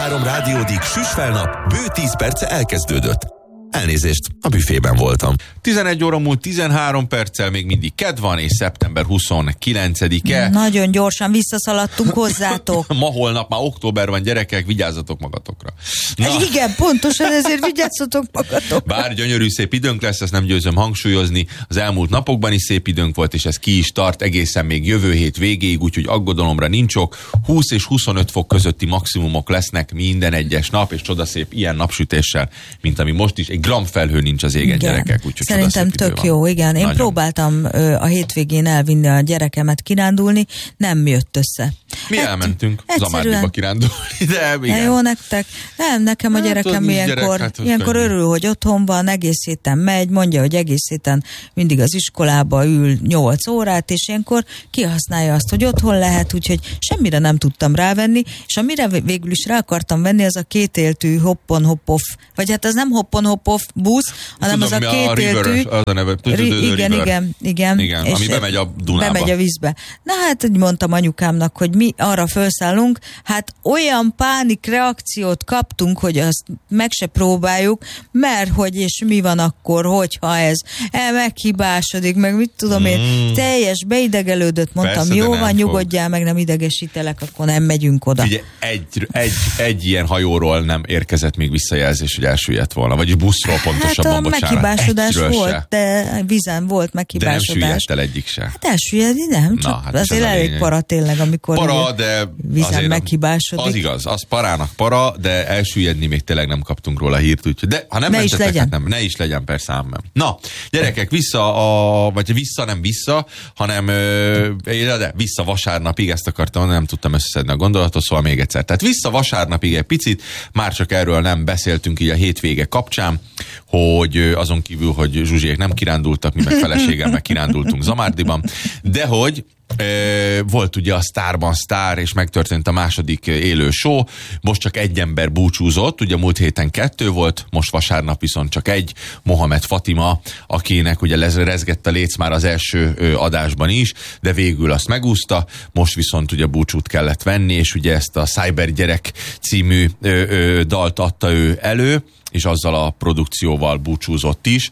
23 rádiódik süss fel nap, bő 10 perce elkezdődött. Elnézést, a büfében voltam. 11 óra múlt 13 perccel, még mindig kedd van, és szeptember 29-e. Nagyon gyorsan visszaszaladtunk hozzátok. Ma holnap már október van, gyerekek, vigyázzatok magatokra. Na. Igen, pontosan ezért vigyázzatok magatokra. Bár gyönyörű szép időnk lesz, ezt nem győzöm hangsúlyozni. Az elmúlt napokban is szép időnk volt, és ez ki is tart egészen még jövő hét végéig, úgyhogy aggodalomra nincs ok. 20 és 25 fok közötti maximumok lesznek minden egyes nap, és csodaszép ilyen napsütéssel, mint ami most is. Egy gram felhő nincs az égen, gyerekek. Úgyhogy szerintem tök jó, igen. Én próbáltam a hétvégén elvinni a gyerekemet kirándulni, nem jött össze. Mi elmentünk Zamárdiba kirándulni, de igen. Jó nektek? Nem, nekem a gyerekem ilyenkor örül, hogy otthon van, egész héten megy, mondja, hogy egész héten mindig az iskolába ül 8 órát, és ilyenkor kihasználja azt, hogy otthon lehet, úgyhogy semmire nem tudtam rávenni, és amire végül is rá akartam venni, az a kétéltű hop-on-hop-off, vagy hát az nem hop-on-hop-off busz, hanem tudom, az a kétéltű. Az a neve. Igen, ami bemegy a Dunába. Bemegy a vízbe. Na hát, úgy mondtam anyukámnak, hogy mi arra felszállunk, hát olyan pánikreakciót kaptunk, hogy azt meg se próbáljuk, mert hogy és mi van akkor, hogyha ez meghibásodik, meg mit tudom én, teljes beidegelődött, mondtam, persze, jó van, nyugodjál, meg nem idegesítelek, akkor nem megyünk oda. Ugye egy ilyen hajóról nem érkezett még visszajelzés, hogy elsüllyedt volna, vagy buszról pontosabban, hát bocsánat. meghibásodás volt, de vízen volt meghibásodás. De nem süllyedett el egyik se. Hát elsüllyedni nem, csak hát azért elég para tényleg, amikor de vízen meghibásodik. Az igaz, az parának para, de elsüllyedni még tényleg nem kaptunk róla hírt, úgyhogy de ha nem mentetek, hát nem, ne is legyen, persze ám. Na, gyerekek, vissza vasárnapig, ezt akartam, nem tudtam összeszedni a gondolatot, szóval még egyszer. Tehát vissza vasárnapig egy picit, már csak erről nem beszéltünk így a hétvége kapcsán, hogy azon kívül, hogy Zsuzsiék nem kirándultak, mi meg feleségemmel kirándultunk Zamárdiban, de hogy volt ugye a Sztárban sztár, és megtörtént a második élő show, most csak egy ember búcsúzott, ugye múlt héten 2 volt, most vasárnap viszont csak egy, Mohamed Fatima, akinek ugye rezgett a léc már az első adásban is, de végül azt megúszta, most viszont ugye búcsút kellett venni, és ugye ezt a Cyber Gyerek című dalt adta ő elő, és azzal a produkcióval búcsúzott is,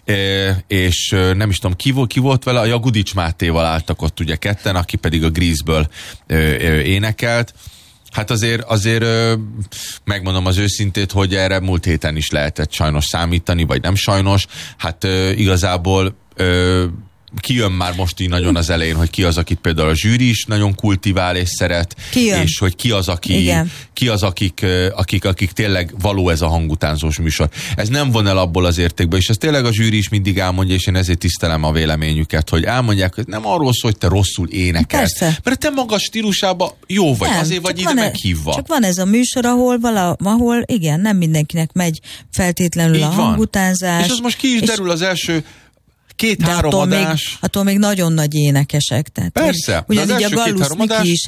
és nem is tudom, ki volt vele, a Jagudics Mátéval álltak ott ugye ketten, aki pedig a Grease-ből énekelt. Hát azért megmondom az őszintét, hogy erre múlt héten is lehetett sajnos számítani, vagy nem sajnos. Hát igazából kijön már most így nagyon az elején, hogy ki az, akit például a zsűri is nagyon kultivál és szeret, és hogy ki az, akik tényleg való ez a hangutánzós műsor. Ez nem von el abból az értékből, és ez tényleg a zsűri is mindig elmondja, és én ezért tisztelem a véleményüket, hogy elmondják, hogy nem arról szól, hogy te rosszul énekelsz, mert te maga stílusában jó vagy, nem, azért vagy ide meghívva. Csak van ez a műsor, ahol igen, nem mindenkinek megy feltétlenül így a hangutánzás. És az most ki is derül az első 2-3 adás. Attól még nagyon nagy énekesek. Tehát persze. Ugyanígy a Gallus Miki is,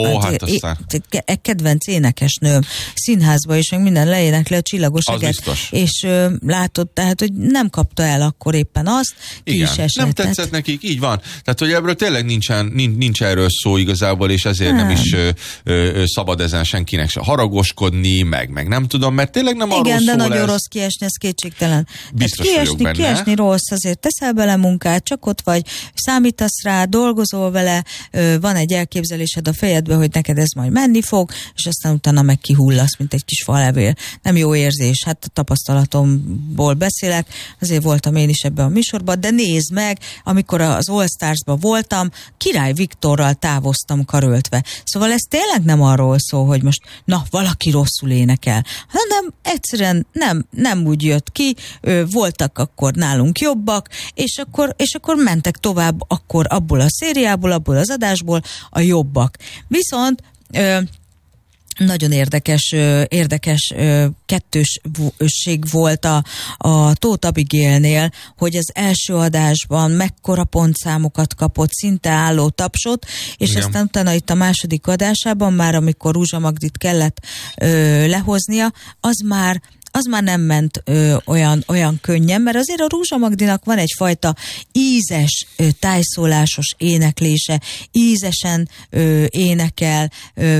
kedvenc énekesnőm, színházba is, meg minden leénekli a Csillagos Eget. És látod, tehát, hogy nem kapta el akkor éppen azt, ki is esett. Nem tetszett nekik, így van. Tehát, hogy ebből tényleg nincs erről szó igazából, és ezért nem is szabad ezen senkinek se haragoskodni, meg nem tudom, mert tényleg nem arról szól. Igen, de nagyon rossz kiesni, ez kétségtelen. Biztos vagyok benne. Kiesni rossz, azért teszel bele munkát, csak ott vagy, számítasz rá, dolgozol vele, van egy elképzelésed a fejedbe, hogy neked ez majd menni fog, és aztán utána meg kihullasz, mint egy kis falevél. Nem jó érzés, hát a tapasztalatomból beszélek, azért voltam én is ebben a műsorban, de nézd meg, amikor az All Stars-ban voltam, Király Viktorral távoztam karöltve. Szóval ez tényleg nem arról szól, hogy most valaki rosszul énekel, hanem egyszerűen nem úgy jött ki, voltak akkor nálunk jobbak, és akkor mentek tovább akkor abból a szériából, abból az adásból a jobbak. Viszont nagyon érdekes kettősség volt a Tóth Abigailnél, hogy az első adásban mekkora pontszámokat kapott, szinte álló tapsot, és igen. Aztán utána itt a második adásában, már amikor Rúzsa Magdit kellett lehoznia, az az már nem ment olyan könnyen, mert azért a Rózsa Magdinak van egyfajta ízes, tájszólásos éneklése, ízesen énekel,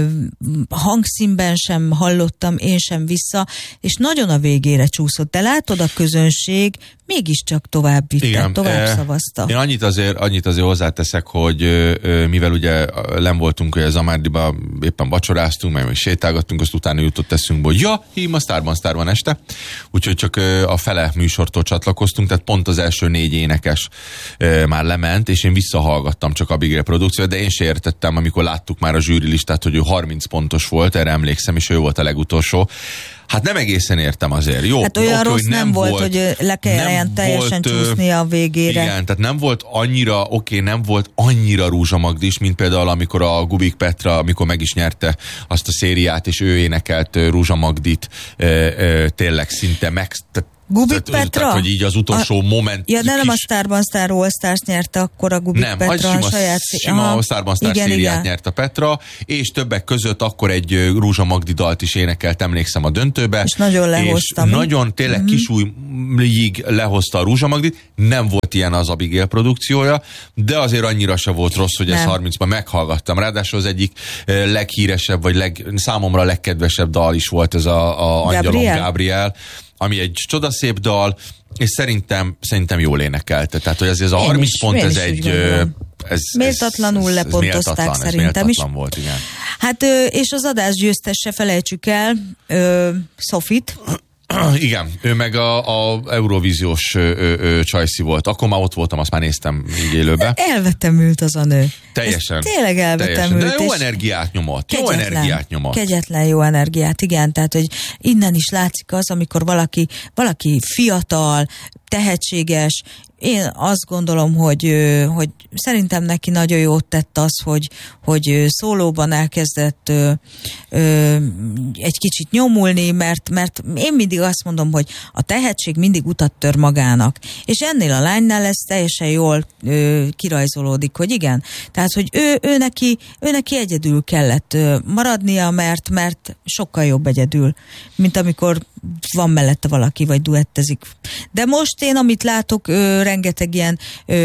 hangszínben sem hallottam én sem vissza, és nagyon a végére csúszott. De látod, a közönség mégiscsak tovább vitte, tovább szavazta. Én annyit azért hozzáteszek, hogy mivel ugye nem voltunk, hogy a Zamárdiba éppen vacsoráztunk, meg sétálgattunk, azt utána jutott eszünkbe, hogy a Sztárban este, úgyhogy csak a fele műsortól csatlakoztunk, tehát pont az első 4 énekes már lement, és én visszahallgattam csak Abigail produkciót, de én se értettem, amikor láttuk már a zsűrilistát, hogy ő 30 pontos volt, erre emlékszem, és ő volt a legutolsó. Hát nem egészen értem azért. Jó, hát olyan rossz nem volt, hogy le kelljen teljesen csúszni a végére. Igen, tehát nem volt annyira, nem volt annyira Rózsa Magdis, mint például amikor a Gubik Petra, amikor meg is nyerte azt a szériát, és ő énekelt Rózsa Magdit tényleg szinte meg... Gubik Petra? Tehát, hogy így az utolsó moment... Ja, de nem a Starban Star All Stars nyerte akkor a Gubik Petra a saját... Sima Starban Star szériát nyert a Petra, és többek között akkor egy Rózsa Magdi dalt is énekelt, emlékszem, a döntőbe. És nagyon lehozta. És nagyon tényleg kisúlyig lehozta a Rózsa Magdit. Nem volt ilyen az Abigail produkciója, de azért annyira se volt rossz, hogy ezt 30-ban meghallgattam. Ráadásul az egyik leghíresebb, vagy számomra legkedvesebb dal is volt ez a Angyalom Gabriel, ami egy csodaszép dal, és szerintem jól énekelte. Tehát, hogy ez a 30 pont, ez egy... méltatlanul lepontozták szerintem is. Volt, igen. Hát, és az adás győztesse, felejtsük el, Sofit. Igen, ő meg a Eurovíziós Csajci volt. Akkor már ott voltam, azt már néztem így élőbe. Elvetemült az a nő. Teljesen. Tényleg elvetemült. De jó energiát nyomott. Kegyetlen jó energiát, igen. Tehát, hogy innen is látszik az, amikor valaki fiatal, tehetséges. Én azt gondolom, hogy szerintem neki nagyon jót tett az, hogy szólóban elkezdett egy kicsit nyomulni, mert én mindig azt mondom, hogy a tehetség mindig utat tör magának. És ennél a lánynál ez teljesen jól kirajzolódik, hogy igen. Tehát, hogy ő neki egyedül kellett maradnia, mert sokkal jobb egyedül, mint amikor van mellette valaki, vagy duettezik. De most én, amit látok, rengeteg ilyen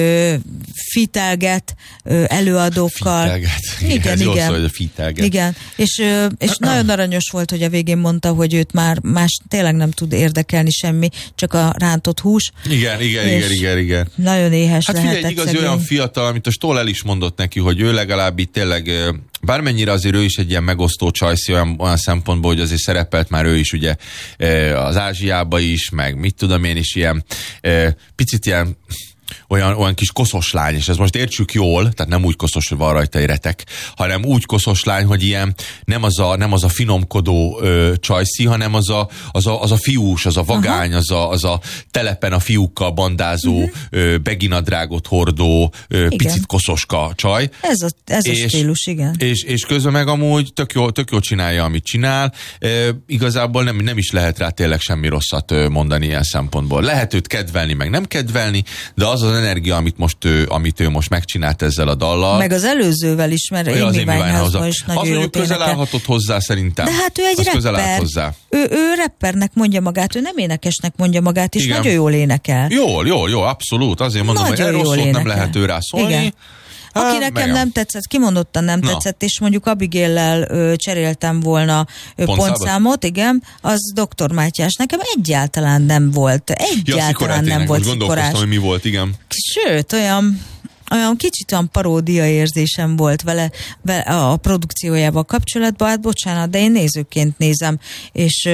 fitelget előadókkal. Igen. Jó szó, hogy a fitelget. Igen, és nagyon aranyos volt, hogy a végén mondta, hogy őt már más tényleg nem tud érdekelni semmi, csak a rántott hús. Igen. Nagyon éhes lehetett. Hát figyelj, igaz, olyan fiatal, amit a Stoll el is mondott neki, hogy ő legalább itt tényleg, bármennyire azért ő is egy ilyen megosztó csajszi olyan szempontból, hogy azért szerepelt már ő is ugye az Ázsiába is, meg mit tudom én is ilyen picit ilyen olyan kis koszos lány, és ezt most értsük jól, tehát nem úgy koszos, hogy van rajta egy retek, hanem úgy koszos lány, hogy ilyen nem az a finomkodó csajszi, hanem az a fiús, az a vagány, az a telepen a fiúkkal bandázó, beginadrágot hordó, picit koszoska csaj. Ez a stílus, igen. És közben meg amúgy tök jól csinálja, amit csinál. Igazából nem is lehet rá tényleg semmi rosszat mondani ilyen szempontból. Lehet őt kedvelni, meg nem kedvelni, de az energia, amit ő most megcsinált ezzel a dallal. Meg az előzővel is, mert Amy Winehouse-ban is nagyon jó. Az, hogy közel állhatott hozzá szerintem. De hát ő egy rapper. Ő rappernek mondja magát, ő nem énekesnek mondja magát, és igen, nagyon jól énekel. Jó, abszolút. Azért mondom, nagyon hogy rosszul nem lehet ő rá szólni. Igen. Aki nekem nem tetszett, kimondottan nem tetszett, és mondjuk Abigail-lel cseréltem volna pontszámot, igen, az Dr. Mátyás. Nekem egyáltalán nem volt. Egyáltalán nem volt szikorás. Gondolkoztam, hogy mi volt, igen. Sőt, olyan kicsit olyan paródia érzésem volt vele a produkciójával kapcsolatban, hát bocsánat, de én nézőként nézem, és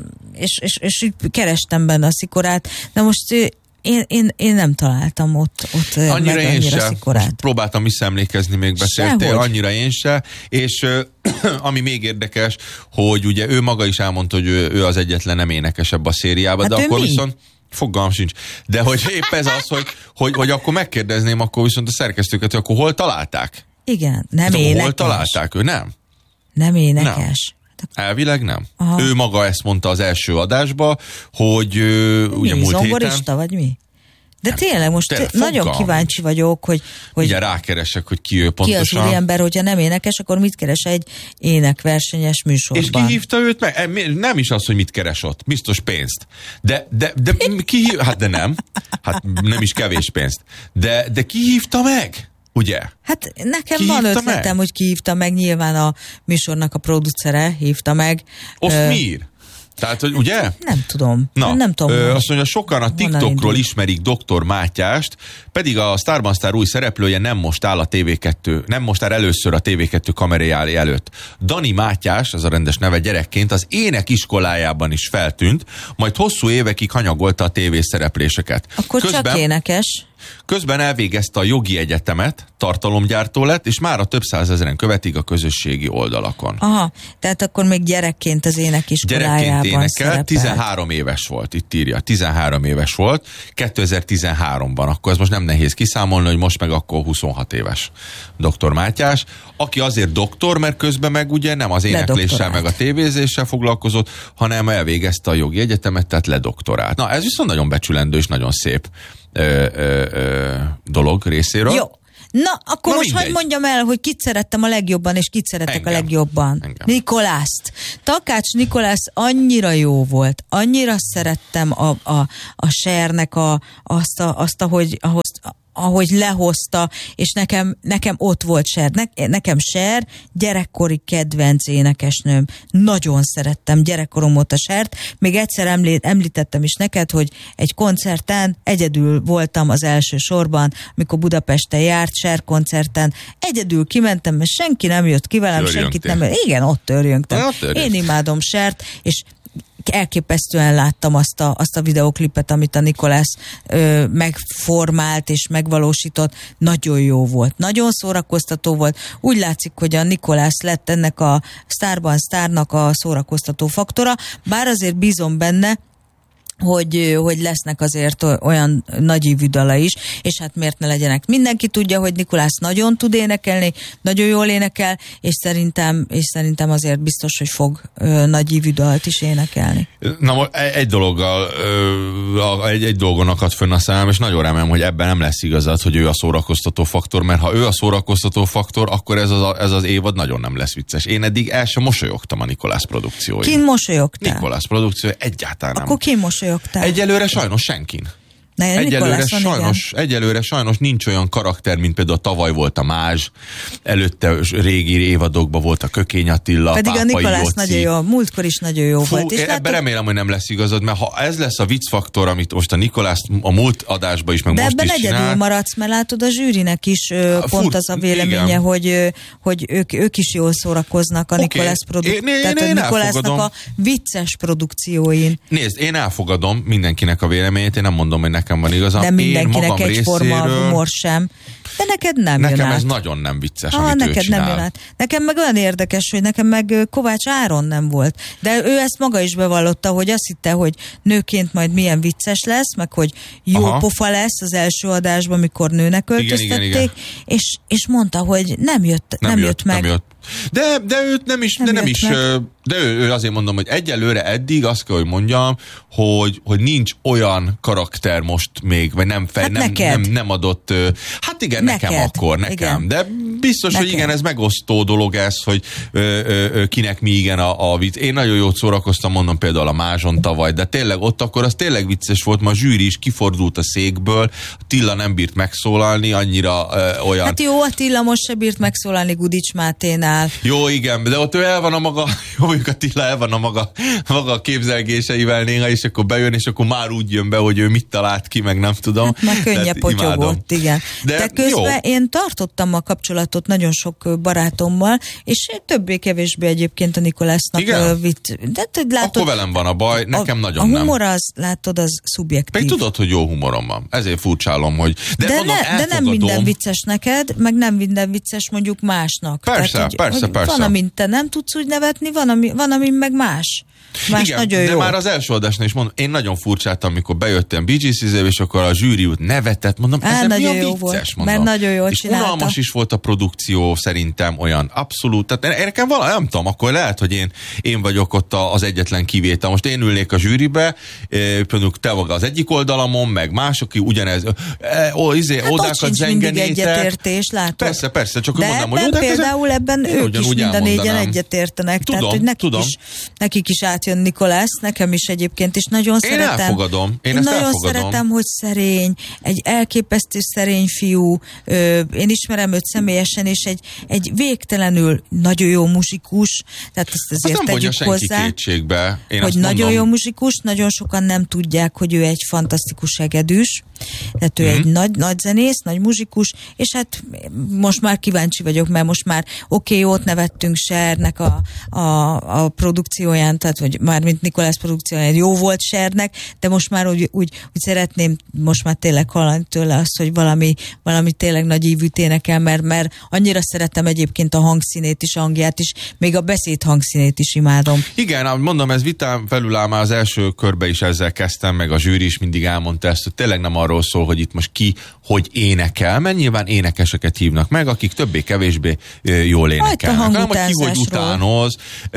kerestem benne a szikorát, de most én nem találtam ott annyira szikorát. Próbáltam visszaemlékezni, még beszéltél, sehogy. Annyira én se, és ami még érdekes, hogy ugye ő maga is elmondta, hogy ő az egyetlen nem énekesebb a szériában, hát de akkor viszont fogalmam sincs. De hogy épp ez az, hogy akkor megkérdezném akkor viszont a szerkesztőket, hogy akkor hol találták? Igen, nem énekes. Hol találták? Ő nem? Nem énekes. Nem. Elvileg nem. Aha. Ő maga ezt mondta az első adásba, hogy ugye múlt héten... Zongorista, vagy mi? De tényleg most nagyon kíváncsi vagyok, hogy ugye rákeresek, hogy ki ő pontosan. Ki az úriember, hogyha nem énekes, akkor mit keres egy énekversenyes műsorban? És ki hívta őt meg? Nem is az, hogy mit keres ott. Biztos pénzt. De ki hát de nem. Hát nem is kevés pénzt. De ki hívta meg? Ugye? Hát nekem van ötletem, hogy ki hívta meg, nyilván a műsornak a producere hívta meg. Oszmír? Tehát, hogy ugye? Nem tudom. Na, nem tudom. azt mondja, sokan a TikTokról ismerik Dr. Mátyást, pedig a Starban Star új szereplője nem most áll először a TV2 kamerája előtt. Dani Mátyás, az a rendes neve, gyerekként az énekiskolájában is feltűnt, majd hosszú évekig hanyagolta a tévészerepléseket. Akkor csak énekes. Közben elvégezte a jogi egyetemet, tartalomgyártó lett, és mára több százezeren követik a közösségi oldalakon. Aha, tehát akkor még gyerekként az énekiskolájában gyerekként énekel, szerepelt. 13 éves volt, itt írja, 13 éves volt, 2013-ban, akkor ez most nem nehéz kiszámolni, hogy most meg akkor 26 éves Dr. Mátyás, aki azért doktor, mert közben meg ugye nem az énekléssel meg a tévézéssel foglalkozott, hanem elvégezte a jogi egyetemet, tehát ledoktorált. Na, ez viszont nagyon becsülendő és nagyon szép dolog részéről. Jó. Na, akkor most hagyd mondjam el, hogy kit szerettem a legjobban, és kit szeretek a legjobban. Engem. Nikolászt. Takács Nikolász annyira jó volt. Annyira szerettem a Chernek azt, ahogy lehozta, és nekem ott volt Cher. Nekem Cher gyerekkori kedvenc énekesnőm. Nagyon szerettem gyerekkorom óta Chert. Még egyszer említettem is neked, hogy egy koncerten egyedül voltam az első sorban, amikor Budapesten járt Cher koncerten. Egyedül kimentem, mert senki nem jött ki velem, senkit nem. Igen, ott örjöngtem. Én imádom Chert, és elképesztően láttam azt a videóklipet, amit a Nikolász megformált és megvalósított. Nagyon jó volt. Nagyon szórakoztató volt. Úgy látszik, hogy a Nikolász lett ennek a Starban Starnak a szórakoztató faktora, bár azért bízom benne, hogy lesznek azért olyan nagyívű dala is, és hát miért ne legyenek. Mindenki tudja, hogy Nikolász nagyon tud énekelni, nagyon jól énekel, és szerintem azért biztos, hogy fog nagyívű dalt is énekelni. Na, egy dolgon akad fönn a szám, és nagyon remélem, hogy ebben nem lesz igazad, hogy ő a szórakoztató faktor, mert ha ő a szórakoztató faktor, akkor ez az évad nagyon nem lesz vicces. Én eddig el sem mosolyogtam a Nikolász produkcióin. Kin mosolyogtál? Nikolász produkciója egyáltalán nem. Akkor kin mosolyogtál? Egyelőre sajnos senkin. Egyelőre sajnos nincs olyan karakter, mint például tavaly volt a Mázs, előtte régi évadokban volt a Kökény Attila, pedig Pápai a Nikolász Jóci. Nagyon jó, múltkor is nagyon jó volt. És ebben remélem, hogy nem lesz igazad, mert ha ez lesz a viccfaktor, amit most a Nikolász a múlt adásban is, meg de most is csinál. De ebben egyedül maradsz, mert látod, a zsűrinek is pont az a véleménye, hogy ők is jól szórakoznak a Nikolász tehát a Nikolásznak a vicces produkcióin. Nézd, én elfogadom mindenkinek a véleményét, én nem mondom, hogy nekem van igazam. Nem mindenkinek egyforma humor sem. De neked nem jön nekem át. Ez nagyon nem vicces, amit neked ő csinál. Nem jön át. Nekem meg olyan érdekes, hogy nekem meg Kovács Áron nem volt. De ő ezt maga is bevallotta, hogy azt hitte, hogy nőként majd milyen vicces lesz, meg hogy jó pofa lesz az első adásban, mikor nőnek öltöztették, igen. És mondta, hogy nem jött meg. Nem jött. De őt de ő azért mondom, hogy egyelőre eddig azt kell, hogy mondjam, hogy nincs olyan karakter most még, vagy nem adott, hát igen, neked. Nekem. Igen. De biztos, hogy igen, ez megosztó dolog ez, hogy kinek mi igen a vicc. Én nagyon jót szórakoztam, mondom például a Mázson tavaly, de tényleg ott akkor az tényleg vicces volt, ma a zsűri is kifordult a székből, Attila nem bírt megszólalni, annyira olyan. Hát jó, Attila most se bírt megszólalni Gudics Máténál. Jó, igen, de ott ő el van a maga, Attila el van a maga képzelgéseivel néha, és akkor bejön, és akkor már úgy jön be, hogy ő mit talált ki, meg nem tudom. Hát már könnyebb potyogott, igen. De közben én tartottam a kapcsolatot nagyon sok barátommal, és többé-kevésbé egyébként a Nikolásznak vitt. Akkor velem van a baj, nekem nagyon nem. A humor az, látod, az szubjektív. Még tudod, hogy jó humorom van. Ezért furcsálom, hogy... De nem minden vicces neked, meg nem minden vicces mondjuk másnak. Persze. Van, amint te nem tudsz úgy nevetni, van, amin meg más. Igen, nagyon de jó. Már az első adásnál is mondom, én nagyon furcsáltam, amikor bejöttem Bee Gees-izébe, és akkor a zsűri út nevetett, mondom, ez mi a vicces, mondom. Mert nagyon jól és csinálta. unalmas is volt a produkció szerintem olyan abszolút, tehát nekem valami, nem tudom, akkor lehet, hogy én vagyok ott az egyetlen kivétel. Most én ülnék a zsűribe, például te vagy az egyik oldalamon, meg mások, ugyanez, odákat zengenétek. Egyetértés, látod? Persze, csak de mondom, hogy például ebben ők is mind a négyen egyetértenek. Tudom, tehát, hogy nekik is átjön Nikolász, nekem is egyébként, és nagyon szeretem. Elfogadom. Én ezt nagyon elfogadom. szeretem, hogy szerény, egy elképesztő szerény fiú. Én ismerem őt személyesen, és egy végtelenül nagyon jó muzsikus, tehát ezt azért tegyük hozzá, kétségbe. hogy nagyon jó muzsikus, nagyon sokan nem tudják, hogy ő egy fantasztikus hegedűs, tehát ő egy nagy zenész, nagy muzsikus, és hát most már kíváncsi vagyok, mert most már ott nevettünk Chernek a produkcióján, tehát hogy mármint Nikolász produkcióján jó volt Chernek, de most már úgy szeretném most már tényleg hallani tőle azt, hogy valami tényleg nagy ívűt énekel, mert annyira szeretem egyébként a hangszínét is, a hangját is, még a beszéd hangszínét is imádom. Igen, mondom, ez vitám felül áll, már az első körbe is ezzel kezdtem, meg a zsűri is mindig elmondta ezt, hogy tényleg nem arról szól, hogy itt most ki, hogy énekel, mert nyilván énekeseket hívnak meg, akik többé-kevésbé jól énekelnek. Nem, hogy ki, hogy utánoz.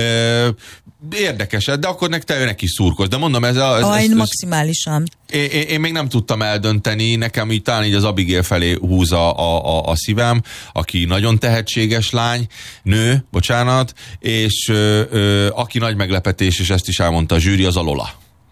Érdekes, de akkor nektek is szurkolsz. De mondom, ez maximálisan. Én még nem tudtam eldönteni, nekem így talán így az Abigail felé húz a szívem, aki nagyon tehetséges nő, és aki nagy meglepetés, és ezt is elmondta a zsűri, az a Lola.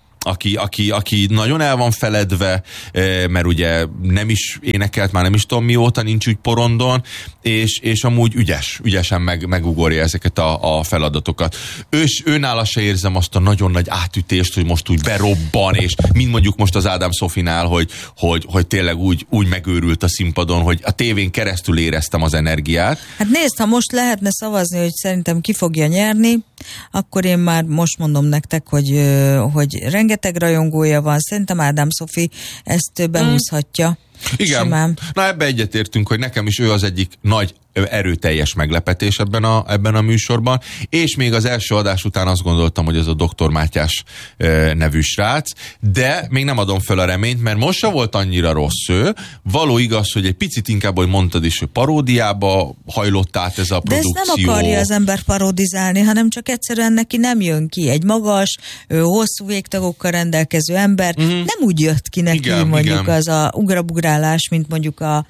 Aki nagyon el van feledve, mert ugye nem is énekelt, már nem is tudom mióta, nincs úgy porondon, és amúgy ügyesen megugorja ezeket a feladatokat. Őnála se érzem azt a nagyon nagy átütést, hogy most úgy berobban, és mint mondjuk most az Ádám Szofinál, hogy tényleg úgy megőrült a színpadon, hogy a tévén keresztül éreztem az energiát. Hát nézd, ha most lehetne szavazni, hogy szerintem ki fogja nyerni, akkor én már most mondom nektek, hogy rengeteg rajongója van. Szerintem Ádám Szofi ezt behúzhatja. Igen. Simán. Na ebbe egyetértünk, hogy nekem is ő az egyik nagy erőteljes meglepetés ebben a műsorban, és még az első adás után azt gondoltam, hogy ez a Dr. Mátyás nevű srác, de még nem adom fel a reményt, mert most se volt annyira rossz ő. Való igaz, hogy egy picit inkább, hogy mondtad is, hogy paródiába hajlott át ez a produkció. De ezt nem akarja az ember parodizálni, hanem csak egyszerűen neki nem jön ki. Egy magas, hosszú végtagokkal rendelkező ember nem úgy jött ki neki, mondjuk az a ugrabugrálás, mint mondjuk a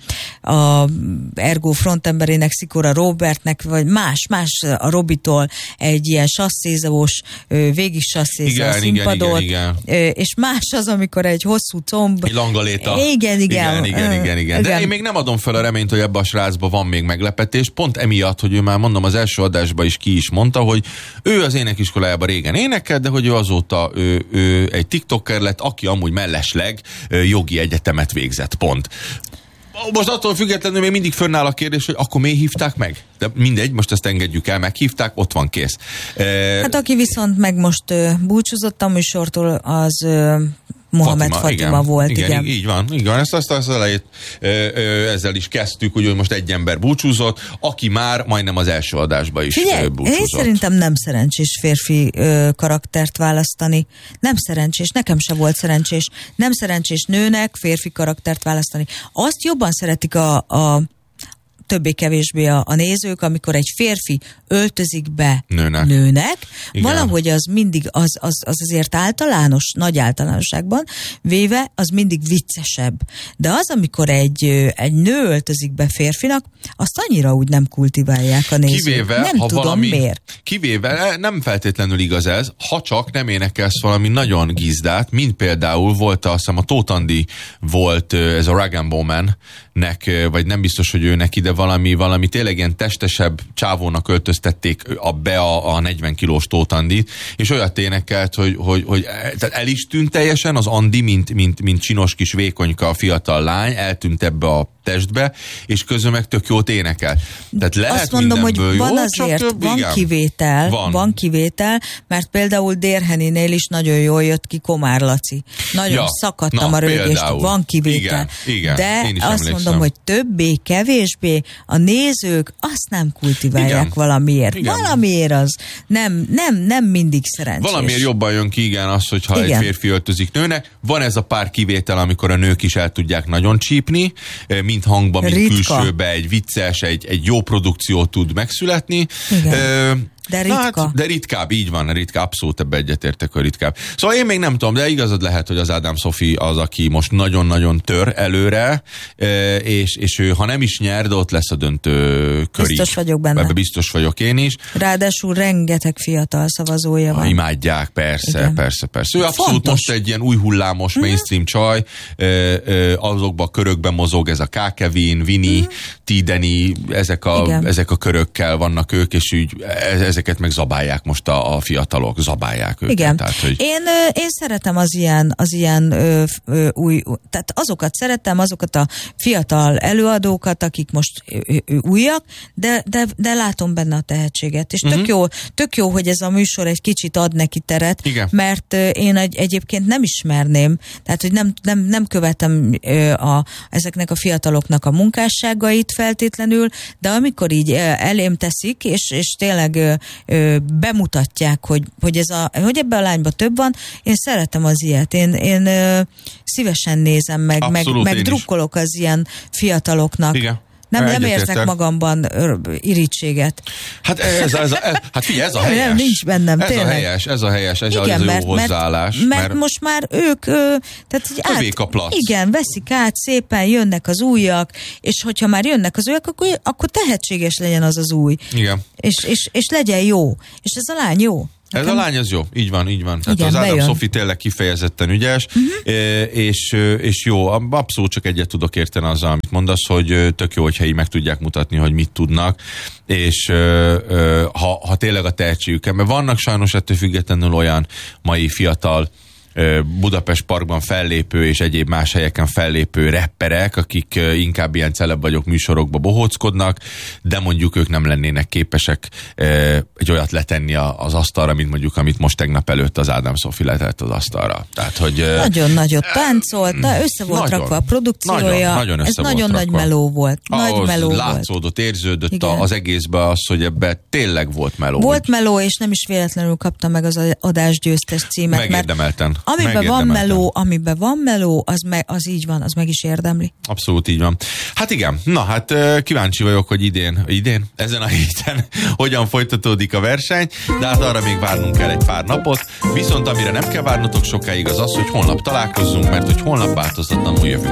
Ergo frontember Szikora Robertnek, vagy más a Robitól egy ilyen sasszézós, végig sasszézza a színpadot, igen. És más az, amikor egy hosszú comb. Egy langaléta. Igen. De én még nem adom fel a reményt, hogy ebben a srácban van még meglepetés, pont emiatt, hogy ő már mondom az első adásban is ki is mondta, hogy ő az énekiskolájában régen énekelt, de hogy ő azóta ő egy tiktoker lett, aki amúgy mellesleg jogi egyetemet végzett, pont. Most attól függetlenül még mindig fönnáll a kérdés, hogy akkor miért hívták meg? De mindegy, most ezt engedjük el, meghívták, ott van, kész. Hát aki viszont meg most búcsúzott a műsortól, az Mohamed Fatima volt, igen. Így van. Ezt az elejét ezzel is kezdtük, hogy most egy ember búcsúzott, aki már majdnem az első adásban is búcsúzott. Én szerintem nem szerencsés férfi karaktert választani. Nem szerencsés, nekem se volt szerencsés. Nem szerencsés nőnek férfi karaktert választani. Azt jobban szeretik a többé-kevésbé a nézők, amikor egy férfi öltözik be nőnek. Valahogy az mindig, az azért általános, nagy általánosságban véve, az mindig viccesebb. De az, amikor egy nő öltözik be férfinak, azt annyira úgy nem kultiválják a nézők. Kivéve, nem ha tudom valami, miért. Kivéve, nem feltétlenül igaz ez, ha csak nem énekelsz valami nagyon gizdát, mint például volt, azt hiszem a Tóth Andi volt ez a Rag & Bowman-nek, vagy nem biztos, hogy ő neki, de valami tényleg ilyen testesebb csávónak öltöztették be a 40 kilós Tóth Andit, és olyat énekelt, hogy tehát el is tűnt teljesen az Andi, mint csinos kis vékonyka fiatal lány, eltűnt ebbe a testbe, és közben meg tök jót énekel. Tehát lehet azt mondom, hogy van azért, van kivétel, mert például Dérheninél is nagyon jól jött ki Komár Laci. Nagyon szakadtam a rögést, van kivétel. Igen, de azt mondom, hogy többé-kevésbé a nézők azt nem kultiválják. Igen. Valamiért. Igen. Valamiért az nem mindig szerencsés. Valamiért jobban jön ki, igen, az, hogyha egy férfi öltözik nőnek. Van ez a pár kivétel, amikor a nők is el tudják nagyon csípni, mind hangban, mind külsőbe, egy vicces, egy jó produkció tud megszületni. Igen. De ritka. Hát, de ritkább, így van, ritkább, abszolút ebbe egyetértek, hogy ritkább. Szóval én még nem tudom, de igazad lehet, hogy az Ádám Sophie az, aki most nagyon-nagyon tör előre, és ő, ha nem is nyer, de ott lesz a döntő körig. Biztos vagyok benne. Ebbe biztos vagyok én is. Ráadásul rengeteg fiatal szavazója van. Imádják, persze. Ő abszolút most egy ilyen új hullámos mainstream csaj, azokban a körökben mozog, ez a K. Kevin, Vinny, T-Denny, ezek a körökkel vannak ők, és úgy ezeket meg zabálják most a fiatalok, zabálják őket. Igen. Tehát, hogy... Én szeretem az ilyen új, tehát azokat szeretem, azokat a fiatal előadókat, akik most újak, de látom benne a tehetséget. És tök jó, hogy ez a műsor egy kicsit ad neki teret, igen. Mert én egyébként nem ismerném, tehát hogy nem követem ezeknek a fiataloknak a munkásságait feltétlenül, de amikor így elém teszik, és tényleg bemutatják, hogy ebben a lányban több van, én szeretem az ilyet. Én szívesen nézem meg drukkolok az ilyen fiataloknak. Igen. Nem érzek magamban irítséget. Hát figyelj, ez a helyes. Nem, nincs bennem, tényleg. Ez a helyes, ez igen, a jó hozzáállás. Mert most már ők övék a plac. Igen, veszik át, szépen jönnek az újak, és hogyha már jönnek az újak, akkor tehetséges legyen az új. Igen. És legyen jó. És ez a lány jó. Ez a lány az jó, így van. Tehát igen, az Ádám Sophie tényleg kifejezetten ügyes, és jó, abszolút csak egyet tudok érteni azzal, amit mondasz, hogy tök jó, hogyha így meg tudják mutatni, hogy mit tudnak, és ha tényleg a tehetségükkel, mert vannak sajnos ettől függetlenül olyan mai fiatal Budapest Parkban fellépő és egyéb más helyeken fellépő rapperek, akik inkább ilyen celeb vagyok műsorokba bohóckodnak, de mondjuk ők nem lennének képesek egy olyat letenni az asztalra, mint mondjuk, amit most tegnap előtt az Ádám Sophie letett az asztalra. Tehát, hogy nagyon nagyot táncolt, össze volt rakva a produkciója. Nagyon ez nagyon nagy meló volt. Látszódott, érződött az egészben az, hogy ebben tényleg volt meló. Volt meló, és nem is véletlenül kapta meg az adásgyőztes címet. Megérdemelten. Amiben van meló, az így van, az meg is érdemli. Abszolút így van. Hát igen, kíváncsi vagyok, hogy idén, ezen a héten hogyan folytatódik a verseny, de hát arra még várnunk kell egy pár napot, viszont amire nem kell várnotok sokáig az, hogy holnap találkozzunk, mert hogy holnap változatlanul jövünk.